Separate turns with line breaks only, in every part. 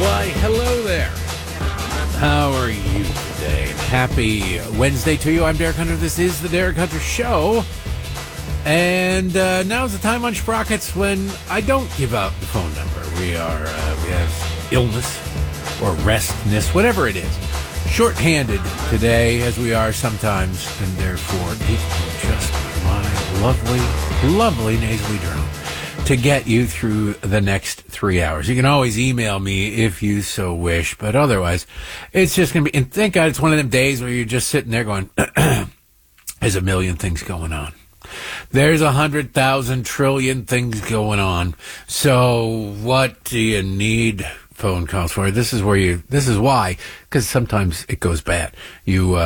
Why, hello there. How are you today? Happy Wednesday to you. I'm Derek Hunter. This is the Derek Hunter Show. And now's the time on Sprockets when I don't give out the phone number. We have illness or restness, whatever it is. Short-handed today, as we are sometimes, and therefore just my lovely nasally drone to get you through the next 3 hours. You can always email me if you so wish, but otherwise, it's just going to be, and thank God it's one of them days where you're just sitting there going, there's a million things going on. There's 100,000 trillion things going on. So what do you need phone calls for? This is why, because sometimes it goes bad. You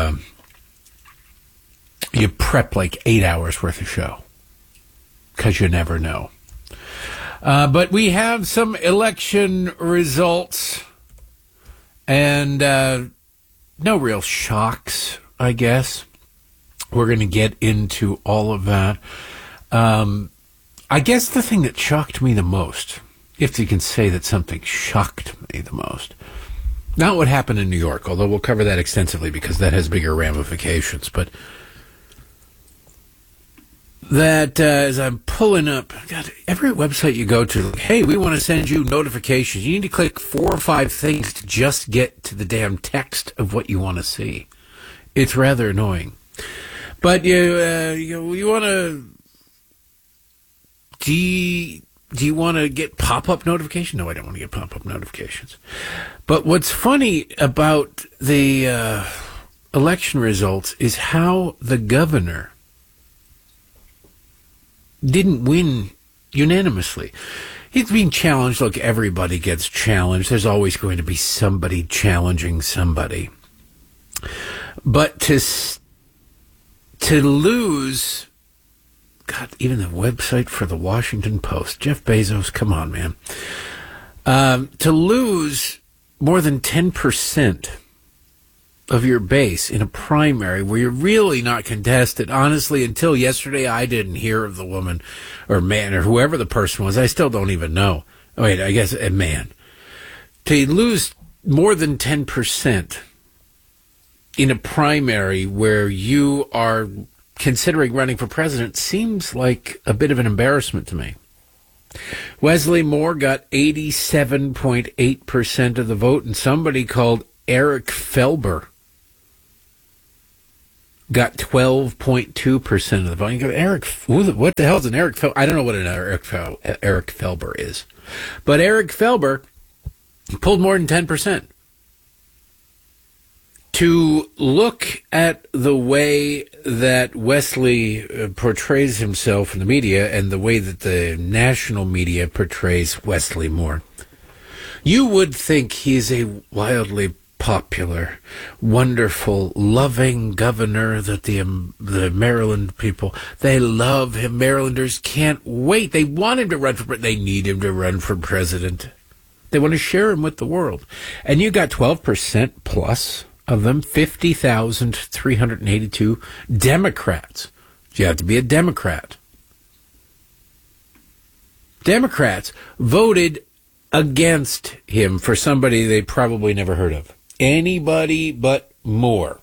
prep like 8 hours worth of show because you never know. But we have some election results and no real shocks, I guess. We're going to get into all of that. I guess the thing that shocked me the most, if you can say that something shocked me the most, not what happened in New York, although we'll cover that extensively because that has bigger ramifications, but that as I'm pulling up, God, every website you go to, hey, we want to send you notifications. You need to click 4 or 5 things to just get to the damn text of what you want to see. It's rather annoying. But you want to, do you want to get pop-up notifications? No, I don't want to get pop-up notifications. But what's funny about the election results is how the governor didn't win unanimously. He's being challenged. Look, everybody gets challenged. There's always going to be somebody challenging somebody. But to lose, God, even the website for the Washington Post, Jeff Bezos, come on, man. To lose more than 10% of your base in a primary where you're really not contested. Honestly, until yesterday, I didn't hear of the woman or man or whoever the person was. I still don't even know. Oh, wait, I guess a man. To lose more than 10% in a primary where you are considering running for president seems like a bit of an embarrassment to me. Wesley Moore got 87.8% of the vote, and somebody called Eric Felber got 12.2% of the vote. You go, Eric, what the hell is an Eric Felber? I don't know what an Eric Felber is. But Eric Felber pulled more than 10%. To look at the way that Wesley portrays himself in the media and the way that the national media portrays Wesley Moore, you would think he's a wildly popular, wonderful, loving governor that the Maryland people, they love him. Marylanders can't wait. They want him to run for, they need him to run for president. They want to share him with the world. And you got 12% plus of them, 50,382 Democrats. You have to be a Democrat. Democrats voted against him for somebody they probably never heard of. Anybody but Moore.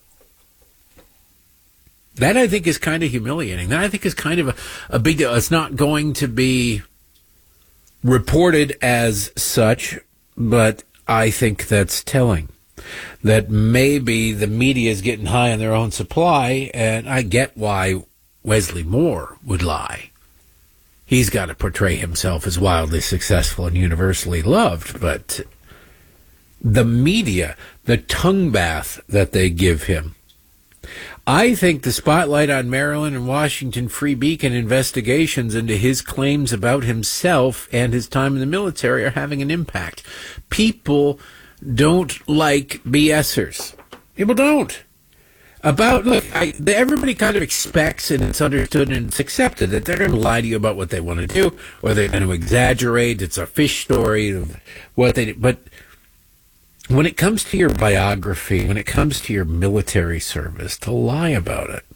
That, I think, is kind of humiliating. That, I think, is kind of a big deal. It's not going to be reported as such, but I think that's telling. That maybe the media is getting high on their own supply, and I get why Wesley Moore would lie. He's got to portray himself as wildly successful and universally loved, but the media, the tongue bath that they give him, I think the spotlight on Maryland and Washington Free Beacon investigations into his claims about himself and his time in the military are having an impact. People don't like BSers. People don't. Everybody kind of expects, and it's understood and it's accepted, that they're going to lie to you about what they want to do, or they're going to exaggerate. It's a fish story of what they do. But when it comes to your biography, when it comes to your military service, to lie about it,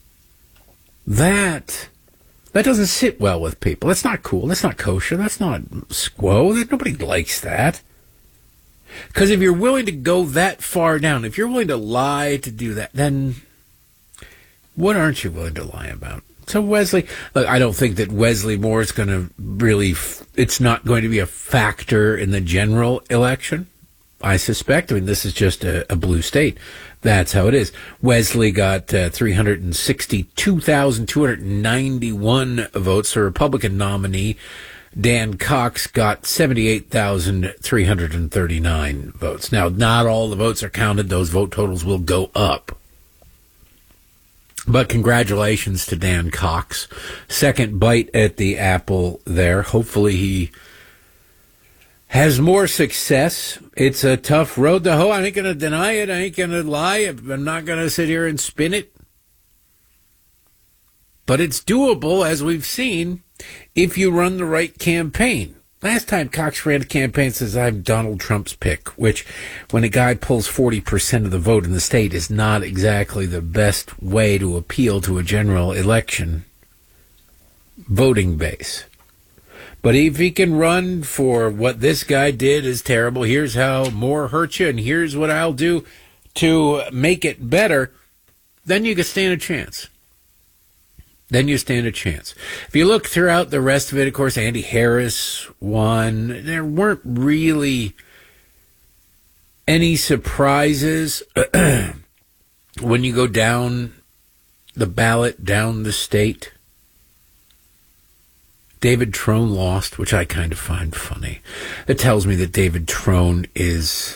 that doesn't sit well with people. That's not cool. That's not kosher. That's not squo. Nobody likes that. Because if you're willing to go that far down, if you're willing to lie to do that, then what aren't you willing to lie about? So Wesley, look, I don't think that Wesley Moore is going to really, it's not going to be a factor in the general election, I suspect. I mean, this is just a blue state. That's how it is. Wesley got 362,291 votes. The Republican nominee, Dan Cox, got 78,339 votes. Now, not all the votes are counted. Those vote totals will go up. But congratulations to Dan Cox. Second bite at the apple there. Hopefully he has more success. It's a tough road to hoe. I ain't going to deny it. I ain't going to lie. I'm not going to sit here and spin it. But it's doable, as we've seen, if you run the right campaign. Last time Cox ran a campaign says, I'm Donald Trump's pick, which when a guy pulls 40% of the vote in the state is not exactly the best way to appeal to a general election voting base. But if he can run for what this guy did is terrible, here's how more hurt you, and here's what I'll do to make it better, then you can stand a chance. Then you stand a chance. If you look throughout the rest of it, of course, Andy Harris won. There weren't really any surprises when you go down the ballot, down the state. David Trone lost, which I kind of find funny. It tells me that David Trone is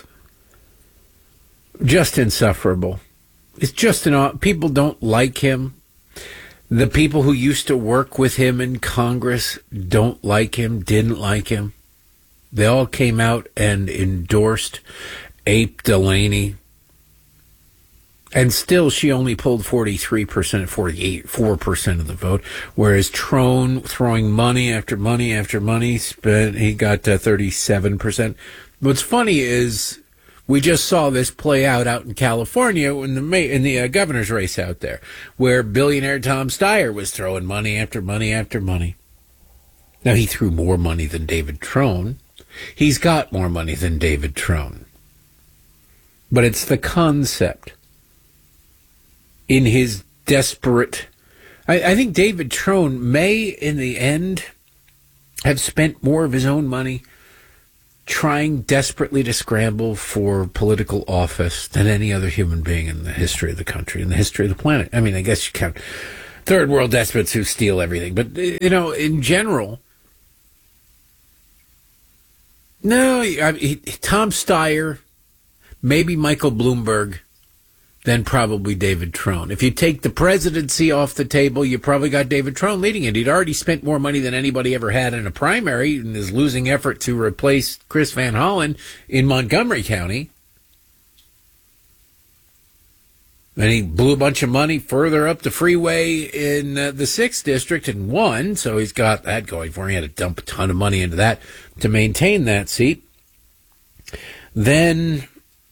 just insufferable. It's just people don't like him. The people who used to work with him in Congress don't like him, didn't like him. They all came out and endorsed Ape Delaney. And still, she only pulled 43%, 4% of the vote, whereas Trone, throwing money after money after money, he got 37%. What's funny is we just saw this play out in California in the governor's race out there, where billionaire Tom Steyer was throwing money after money after money. Now, he threw more money than David Trone. He's got more money than David Trone. But it's the concept. In his desperate... I think David Trone may, in the end, have spent more of his own money trying desperately to scramble for political office than any other human being in the history of the country, in the history of the planet. I mean, I guess you count third world despots who steal everything. But, in general, no, Tom Steyer, maybe Michael Bloomberg, then probably David Trone. If you take the presidency off the table, you probably got David Trone leading it. He'd already spent more money than anybody ever had in a primary in his losing effort to replace Chris Van Hollen in Montgomery County. And he blew a bunch of money further up the freeway in the 6th district and won, so he's got that going for him. He had to dump a ton of money into that to maintain that seat. Then...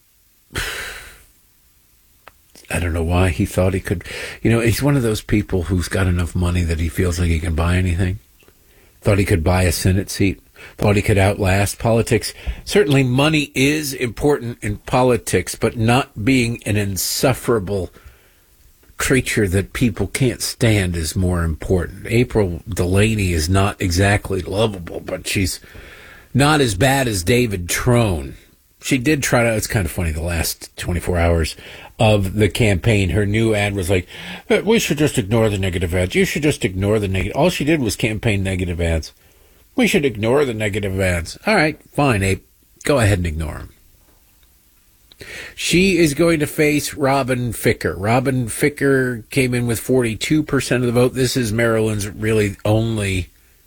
I don't know why he thought he could. He's one of those people who's got enough money that he feels like he can buy anything. Thought he could buy a Senate seat. Thought he could outlast politics. Certainly money is important in politics, but not being an insufferable creature that people can't stand is more important. April Delaney is not exactly lovable, but she's not as bad as David Trone. She did try to, it's kind of funny, the last 24 hours of the campaign, her new ad was like, we should just ignore the negative ads. You should just ignore the negative. All she did was campaign negative ads. We should ignore the negative ads. All right, fine, Abe. Go ahead and ignore them. She is going to face Robin Ficker. Robin Ficker came in with 42% of the vote. This is Maryland's really only,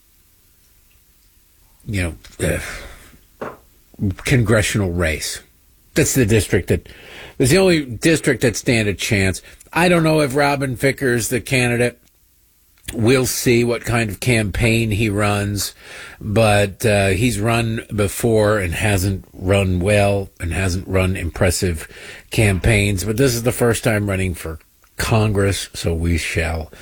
congressional race. That's the district that's the only district that stand a chance. I don't know if Robin Ficker is the candidate. We'll see what kind of campaign he runs, but he's run before and hasn't run well and hasn't run impressive campaigns. But this is the first time running for Congress, so we shall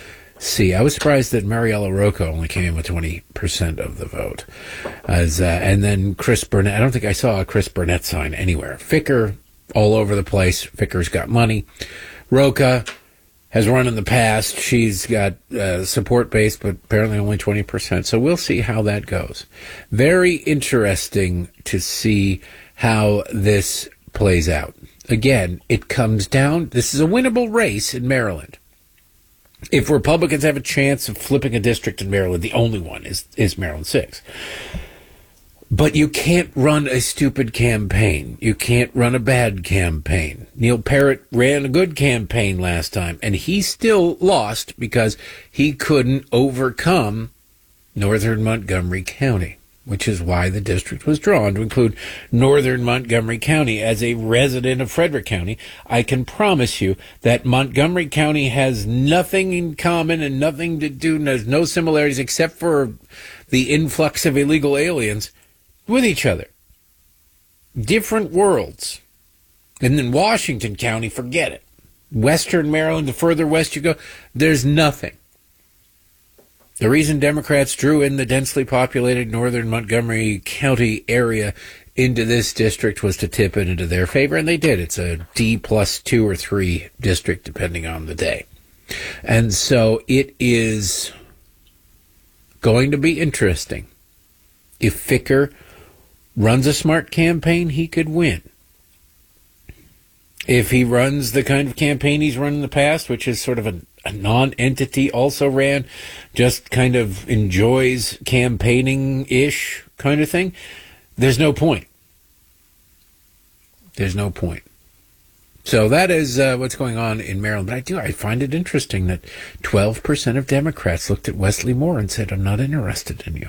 see. I was surprised that Mariella Roca only came in with 20% of the vote. And then Chris Burnett. I don't think I saw a Chris Burnett sign anywhere. Ficker, all over the place. Ficker's got money. Roca has run in the past. She's got support base, but apparently only 20%. So we'll see how that goes. Very interesting to see how this plays out. Again, it comes down, this is a winnable race in Maryland. If Republicans have a chance of flipping a district in Maryland, the only one is Maryland 6. But you can't run a stupid campaign. You can't run a bad campaign. Neil Parrott ran a good campaign last time, and he still lost because he couldn't overcome northern Montgomery County, which is why the district was drawn to include northern Montgomery County. As a resident of Frederick County, I can promise you that Montgomery County has nothing in common and nothing to do, there's no similarities except for the influx of illegal aliens with each other. Different worlds. And then Washington County, forget it. Western Maryland, the further west you go, there's nothing. The reason Democrats drew in the densely populated northern Montgomery County area into this district was to tip it into their favor, and they did. It's a D plus 2 or 3 district, depending on the day. And so it is going to be interesting. If Ficker runs a smart campaign, he could win. If he runs the kind of campaign he's run in the past, which is sort of a non-entity, also ran, just kind of enjoys campaigning-ish kind of thing, there's no point. There's no point. So that is what's going on in Maryland. But I find it interesting that 12% of Democrats looked at Wesley Moore and said, I'm not interested in you.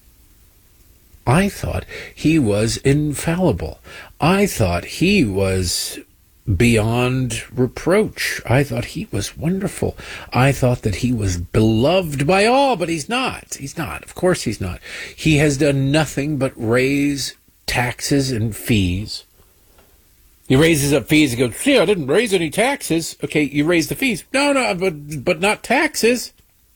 I thought he was infallible. I thought he was beyond reproach. I thought he was wonderful. I thought that he was beloved by all, but he's not. He's not. Of course he's not. He has done nothing but raise taxes and fees. He raises up fees and goes, see, I didn't raise any taxes. Okay, you raised the fees. No, but not taxes.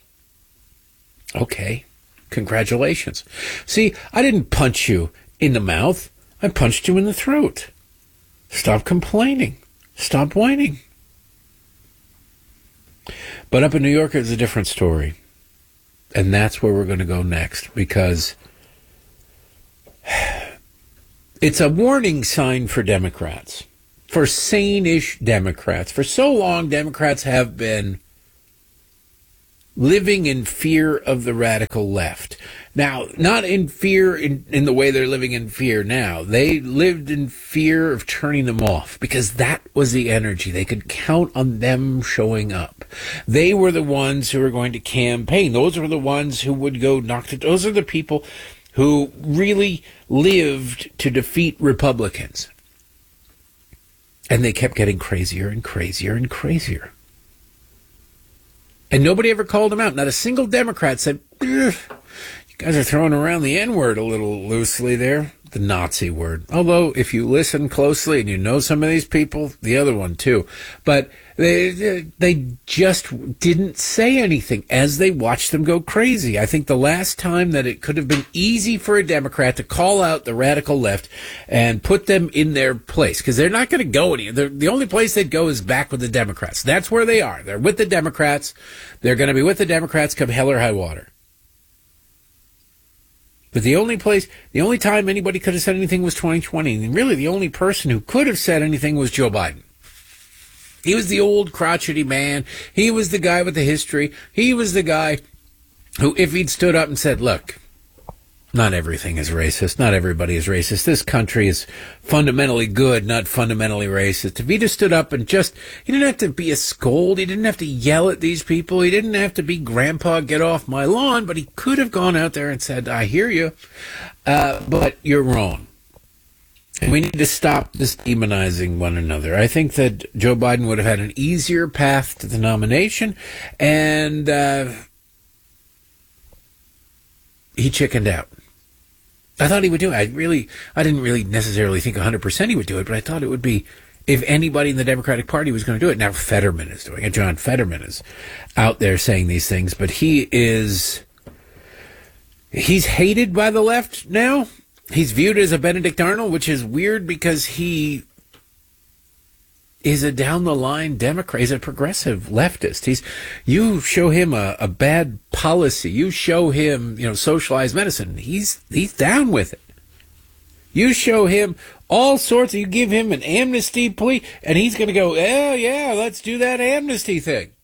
Okay. Congratulations. See, I didn't punch you in the mouth. I punched you in the throat. Stop complaining. Stop whining. But up in New York, it's a different story. And that's where we're going to go next, because it's a warning sign for Democrats, for sane-ish Democrats. For so long, Democrats have been living in fear of the radical left. Now, not in fear in the way they're living in fear now. They lived in fear of turning them off because that was the energy. They could count on them showing up. They were the ones who were going to campaign. Those were the ones who would go knock it. Those are the people who really lived to defeat Republicans. And they kept getting crazier and crazier and crazier. And nobody ever called them out. Not a single Democrat said, you guys are throwing around the N-word a little loosely there, the Nazi word. Although, if you listen closely and you know some of these people, the other one too. But they just didn't say anything as they watched them go crazy. I think the last time that it could have been easy for a Democrat to call out the radical left and put them in their place, because they're not going to go anywhere. The only place they'd go is back with the Democrats. That's where they are. They're with the Democrats. They're going to be with the Democrats come hell or high water. But the only time anybody could have said anything was 2020. And really the only person who could have said anything was Joe Biden. He was the old crotchety man. He was the guy with the history. He was the guy who, if he'd stood up and said, look, not everything is racist. Not everybody is racist. This country is fundamentally good, not fundamentally racist. If he just stood up and he didn't have to be a scold. He didn't have to yell at these people. He didn't have to be grandpa, get off my lawn, but he could have gone out there and said, I hear you, but you're wrong. And we need to stop this demonizing one another. I think that Joe Biden would have had an easier path to the nomination, and he chickened out. I thought he would do it. I didn't really necessarily think 100% he would do it, but I thought it would be if anybody in the Democratic Party was going to do it. Now Fetterman is doing it. John Fetterman is out there saying these things, but he's hated by the left now. He's viewed as a Benedict Arnold, which is weird because he is a down-the-line Democrat. He's a progressive leftist. You show him a bad policy. You show him, socialized medicine. He's down with it. You show him all sorts. You give him an amnesty plea, and he's going to go, oh, yeah, let's do that amnesty thing.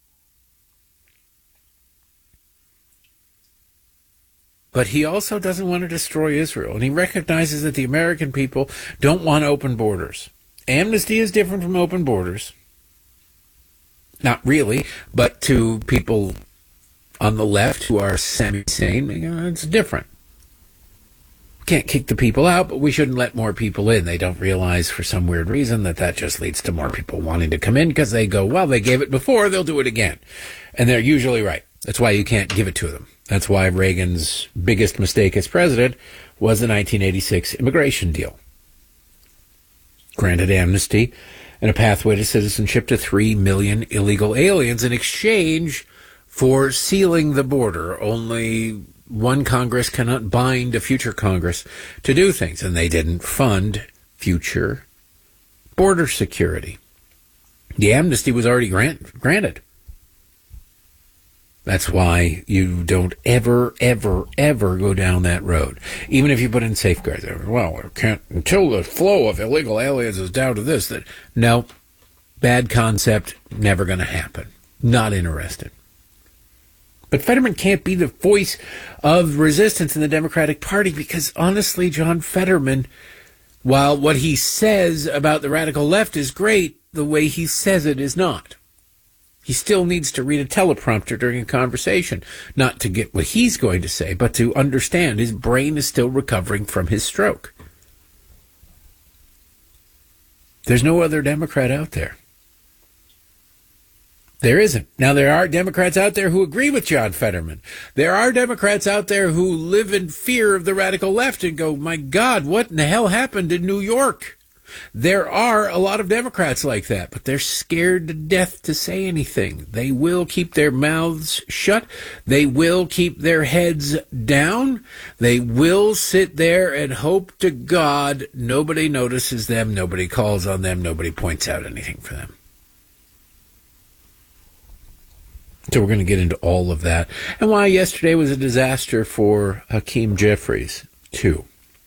But he also doesn't want to destroy Israel, and he recognizes that the American people don't want open borders. Amnesty is different from open borders. Not really, but to people on the left who are semi-sane, it's different. We can't kick the people out, but we shouldn't let more people in. They don't realize for some weird reason that just leads to more people wanting to come in because they go, well, they gave it before, they'll do it again. And they're usually right. That's why you can't give it to them. That's why Reagan's biggest mistake as president was the 1986 immigration deal. Granted amnesty and a pathway to citizenship to 3 million illegal aliens in exchange for sealing the border. Only one Congress cannot bind a future Congress to do things, and they didn't fund future border security. The amnesty was already granted. That's why you don't ever, ever, ever go down that road. Even if you put in safeguards. Well, we can't, until the flow of illegal aliens is down to this. No, bad concept, never going to happen. Not interested. But Fetterman can't be the voice of resistance in the Democratic Party because, honestly, John Fetterman, while what he says about the radical left is great, the way he says it is not. He still needs to read a teleprompter during a conversation, not to get what he's going to say, but to understand his brain is still recovering from his stroke. There's no other Democrat out there. There isn't. Now, there are Democrats out there who agree with John Fetterman. There are Democrats out there who live in fear of the radical left and go, my God, what in the hell happened in New York? There are a lot of Democrats like that, but they're scared to death to say anything. They will keep their mouths shut. They will keep their heads down. They will sit there and hope to God nobody notices them, nobody calls on them, nobody points out anything for them. So we're going to get into all of that and why yesterday was a disaster for Hakeem Jeffries, too.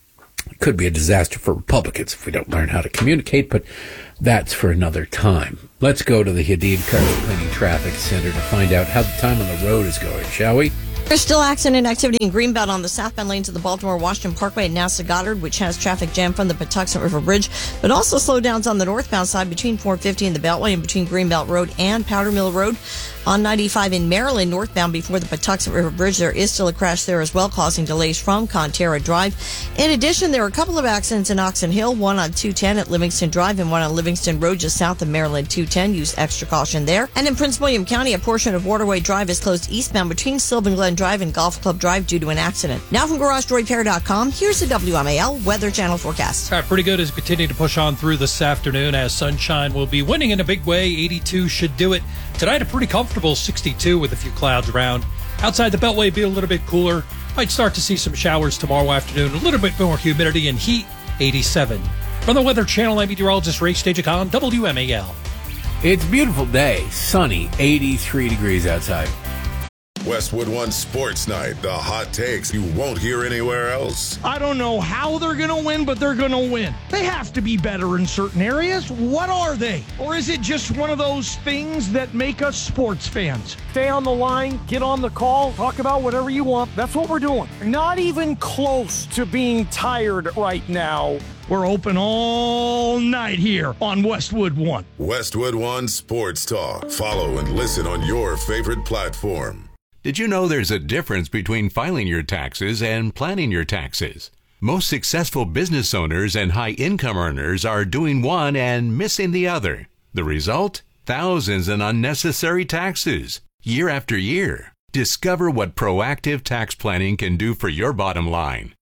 It could be a disaster for Republicans if we don't learn how to communicate, but that's for another time. Let's go to the Hadid Carter Traffic Center to find out how the time on the road is going, shall we?
There's still accident activity in Greenbelt on the southbound lanes of the Baltimore-Washington Parkway at NASA Goddard, which has traffic jam from the Patuxent River Bridge, but also slowdowns on the northbound side between 450 and the Beltway and between Greenbelt Road and Powder Mill Road. On 95 in Maryland, northbound before the Patuxent River Bridge, there is still a crash there as well, causing delays from Conterra Drive. In addition, there are a couple of accidents in Oxon Hill, one on 210 at Livingston Drive and one on Livingston Road just south of Maryland 210. Use extra caution there. And in Prince William County, a portion of Waterway Drive is closed eastbound between Sylvan Glen Drive and Golf Club Drive due to an accident. Now from GarageDroidRepair.com, here's the WMAL Weather Channel forecast.
All right, pretty good as we continue to push on through this afternoon as sunshine will be winning in a big way. 82 should do it. Tonight, a pretty comfortable 62 with a few clouds around. Outside the Beltway, be a little bit cooler. Might start to see some showers tomorrow afternoon. A little bit more humidity and heat, 87. From the Weather Channel, I'm meteorologist Ray Stagicon, WMAL.
It's a beautiful day, sunny, 83 degrees outside.
Westwood One Sports Night, the hot takes you won't hear anywhere else.
I don't know how they're going to win, but they're going to win. They have to be better in certain areas. What are they? Or is it just one of those things that make us sports fans? Stay on the line, get on the call, talk about whatever you want. That's what we're doing. Not even close to being tired right now. We're open all night here on Westwood One.
Westwood One Sports Talk. Follow and listen on your favorite platform.
Did you know there's a difference between filing your taxes and planning your taxes? Most successful business owners and high-income earners are doing one and missing the other. The result? Thousands in unnecessary taxes, year after year. Discover what proactive tax planning can do for your bottom line.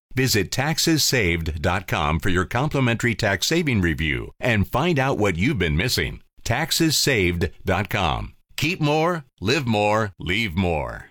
Visit TaxesSaved.com for your complimentary tax saving review and find out what you've been missing. TaxesSaved.com. Keep more, live more, leave more.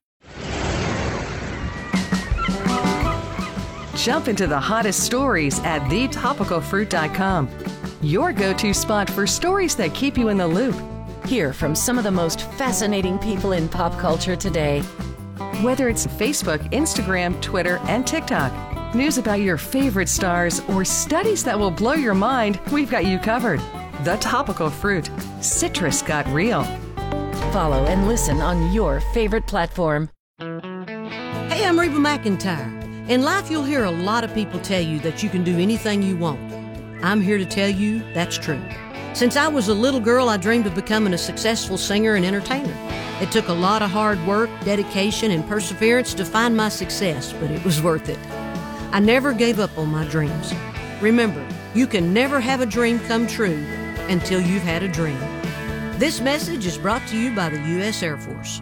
Jump into the hottest stories at thetopicalfruit.com. Your go-to spot for stories that keep you in the loop.
Hear from some of the most fascinating people in pop culture today.
Whether it's Facebook, Instagram, Twitter, and TikTok, news about your favorite stars, or studies that will blow your mind, we've got you covered. The Topical Fruit. Citrus got real.
Follow and listen on your favorite platform.
Hey, I'm Reba McEntire. In life, you'll hear a lot of people tell you that you can do anything you want. I'm here to tell you that's true. Since I was a little girl, I dreamed of becoming a successful singer and entertainer. It took a lot of hard work, dedication, and perseverance to find my success, but it was worth it. I never gave up on my dreams. Remember, you can never have a dream come true until you've had a dream. This message is brought to you by the U.S. Air Force.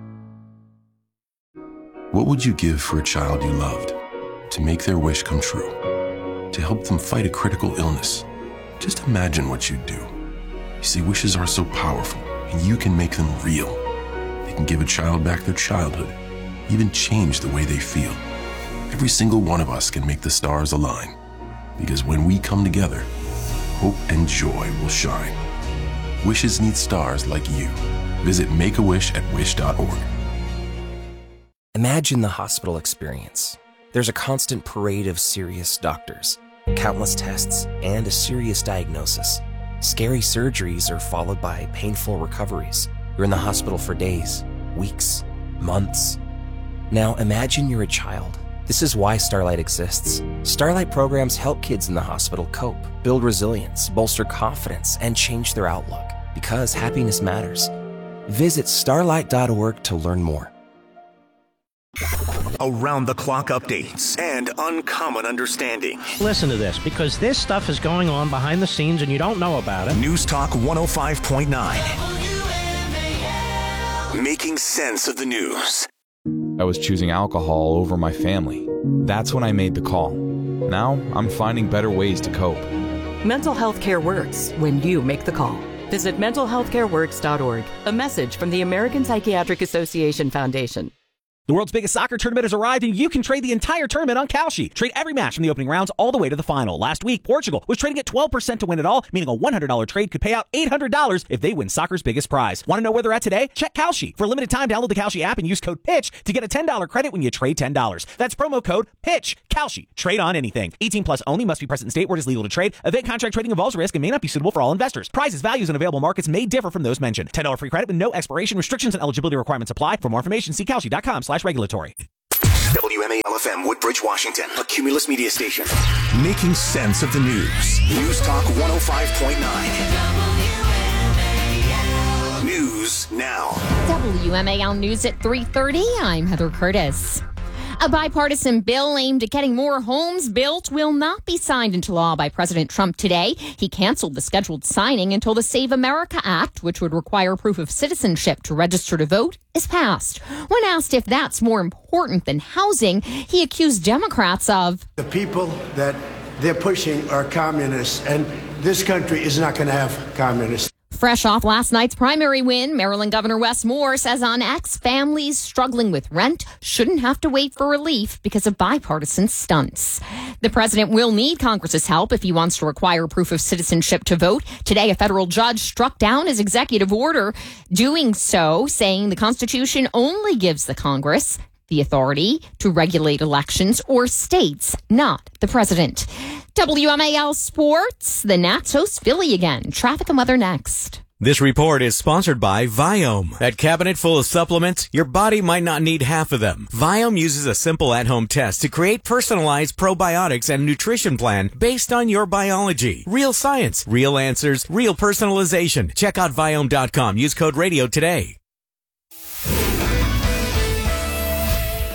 What would you give for a child you loved? To make their wish come true? To help them fight a critical illness? Just imagine what you'd do. You see, wishes are so powerful, and you can make them real. They can give a child back their childhood, even change the way they feel. Every single one of us can make the stars align. Because when we come together, hope and joy will shine. Wishes need stars like you. Visit Make-A-Wish@wish.org.
Imagine the hospital experience. There's a constant parade of serious doctors, countless tests, and a serious diagnosis. Scary surgeries are followed by painful recoveries. You're in the hospital for days, weeks, months. Now imagine you're a child. This is why Starlight exists. Starlight programs help kids in the hospital cope, build resilience, bolster confidence, and change their outlook. Because happiness matters. Visit starlight.org to learn more.
Around-the-clock updates and uncommon understanding.
Listen to this, because this stuff is going on behind the scenes and you don't know about it.
News Talk 105.9. Making sense of the news.
I was choosing alcohol over my family. That's when I made the call. Now I'm finding better ways to cope.
Mental health care works when you make the call. Visit mentalhealthcareworks.org. A message from the American Psychiatric Association Foundation.
The world's biggest soccer tournament has arrived, and you can trade the entire tournament on Kalshi. Trade every match from the opening rounds all the way to the final. Last week, Portugal was trading at 12% to win it all, meaning a $100 trade could pay out $800 if they win soccer's biggest prize. Want to know where they're at today? Check Kalshi. For a limited time, download the Kalshi app and use code PITCH to get a $10 credit when you trade $10. That's promo code PITCH. Kalshi. Trade on anything. 18 plus only. Must be present in state where it is legal to trade. Event contract trading involves risk and may not be suitable for all investors. Prices, values, and available markets may differ from those mentioned. $10 free credit with no expiration. Restrictions and eligibility requirements apply. For more information, see Kalshi.com/regulatory.
WMAL-FM, Woodbridge, Washington, a Cumulus media station. Making sense of the news. News Talk 105.9. News now.
WMAL News at 3:30. I'm Heather Curtis. A bipartisan bill aimed at getting more homes built will not be signed into law by President Trump today. He canceled the scheduled signing until the Save America Act, which would require proof of citizenship to register to vote, is passed. When asked if that's more important than housing, he accused Democrats of
the people that they're pushing are communists, and this country is not going to have communists.
Fresh off last night's primary win, Maryland Governor Wes Moore says on X, families struggling with rent shouldn't have to wait for relief because of bipartisan stunts. The president will need Congress's help if he wants to require proof of citizenship to vote. Today, a federal judge struck down his executive order, doing so, saying the Constitution only gives the Congress the authority to regulate elections or states, not the president. WMAL Sports, the Nats host Philly again. Traffic and weather next.
This report is sponsored by Viome. That cabinet full of supplements, your body might not need half of them. Viome uses a simple at-home test to create personalized probiotics and nutrition plan based on your biology. Real science, real answers, real personalization. Check out Viome.com. Use code radio today.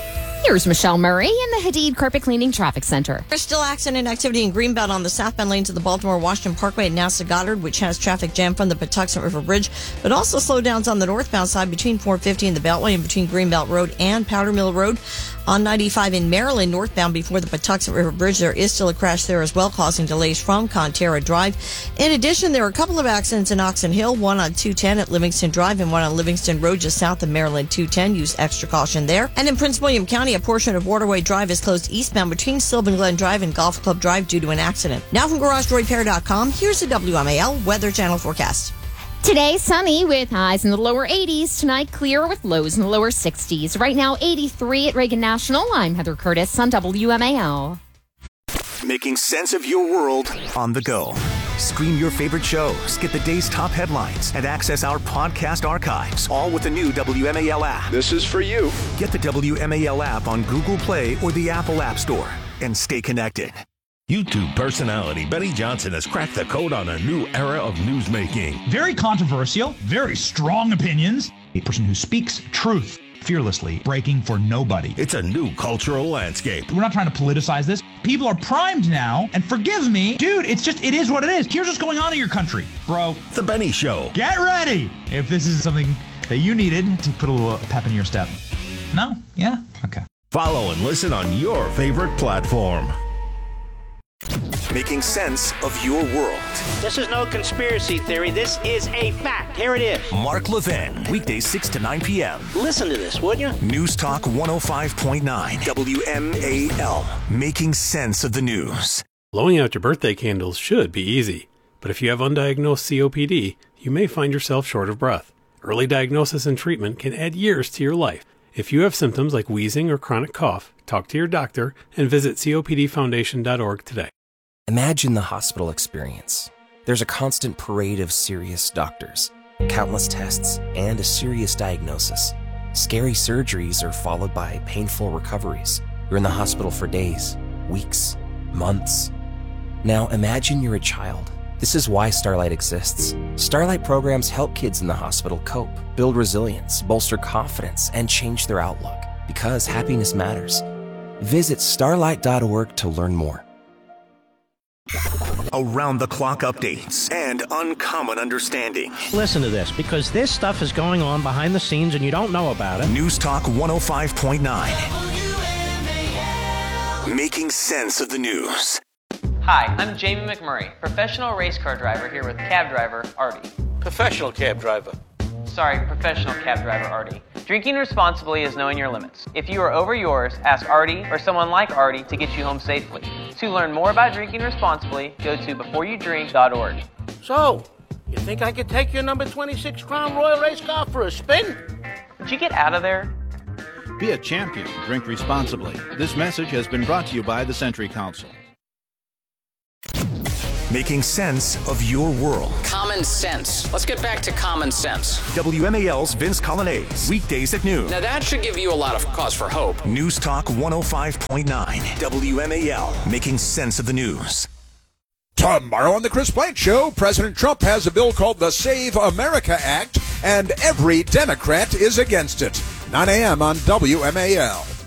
Here's Michelle Murray in the Hadid Carpet Cleaning Traffic Center.
There's still accident activity in Greenbelt on the southbound lanes of the Baltimore-Washington Parkway at NASA Goddard, which has traffic jam from the Patuxent River Bridge, but also slowdowns on the northbound side between 450 and the Beltway and between Greenbelt Road and Powder Mill Road. On 95 in Maryland, northbound before the Patuxent River Bridge, there is still a crash there as well, causing delays from Conterra Drive. In addition, there are a couple of accidents in Oxon Hill, one on 210 at Livingston Drive and one on Livingston Road just south of Maryland 210. Use extra caution there. And in Prince William County, a portion of Waterway Drive is closed eastbound between Sylvan Glen Drive and Golf Club Drive due to an accident. Now from GarageDoorRepair.com, here's the WMAL Weather Channel forecast.
Today, sunny with highs in the lower 80s. Tonight, clear with lows in the lower 60s. Right now, 83 at Reagan National. I'm Heather Curtis on WMAL.
Making sense of your world on the go. Stream your favorite shows, get the day's top headlines, and access our podcast archives, all with the new WMAL app.
This is for you.
Get the WMAL app on Google Play or the Apple App Store and stay connected.
YouTube personality Benny Johnson has cracked the code on a new era of newsmaking.
Very controversial, very strong opinions. A person who speaks truth fearlessly, breaking for nobody.
It's a new cultural landscape.
We're not trying to politicize this. People are primed now, and forgive me, dude, it is what it is. Here's what's going on in your country, bro.
The Benny Show.
Get ready if this is something that you needed to put a little pep in your step. No? Yeah? Okay.
Follow and listen on your favorite platform.
Making sense of your world.
This is no conspiracy theory. This is a fact. Here it is.
Mark Levin, weekdays 6 to 9 p.m.
Listen to this, would you?
News Talk 105.9 WMAL. Making sense of the news.
Blowing out your birthday candles should be easy, but if you have undiagnosed COPD, you may find yourself short of breath. Early diagnosis and treatment can add years to your life. If you have symptoms like wheezing or chronic cough, talk to your doctor and visit COPDfoundation.org today.
Imagine the hospital experience. There's a constant parade of serious doctors, countless tests, and a serious diagnosis. Scary surgeries are followed by painful recoveries. You're in the hospital for days, weeks, months. Now imagine you're a child. This is why Starlight exists. Starlight programs help kids in the hospital cope, build resilience, bolster confidence, and change their outlook. Because happiness matters. Visit starlight.org to learn more.
Around-the-clock updates and uncommon understanding.
Listen to this, because this stuff is going on behind the scenes and you don't know about it.
News Talk 105.9. Making sense of the news.
Hi, I'm Jamie McMurray, professional race car driver here with cab driver Artie.
Professional cab driver.
Sorry, professional cab driver Artie. Drinking responsibly is knowing your limits. If you are over yours, ask Artie or someone like Artie to get you home safely. To learn more about drinking responsibly, go to beforeyoudrink.org.
So, you think I could take your number 26 Crown Royal race car for a spin?
Would you get out of there?
Be a champion. Drink responsibly. This message has been brought to you by the Century Council.
Making sense of your world.
Common sense. Let's get back to common sense.
WMAL's Vince Colonnese, weekdays at noon.
Now that should give you a lot of cause for hope.
News Talk 105.9 WMAL, making sense of the news.
Tomorrow on the Chris Plante Show, President Trump has a bill called the Save America Act, and every Democrat is against it. 9 a.m. on WMAL.